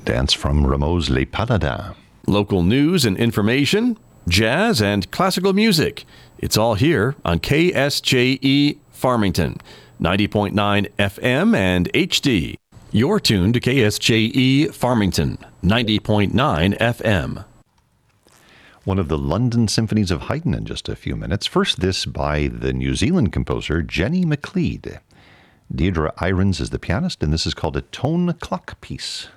Dance from Rameau's Les Paladins. Local news and information, jazz and classical music. It's all here on KSJE Farmington, 90.9 FM and HD. You're tuned to KSJE Farmington, 90.9 FM. One of the London Symphonies of Haydn in just a few minutes. First, this by the New Zealand composer Jenny McLeod. Deirdre Irons is the pianist, and this is called a tone clock piece.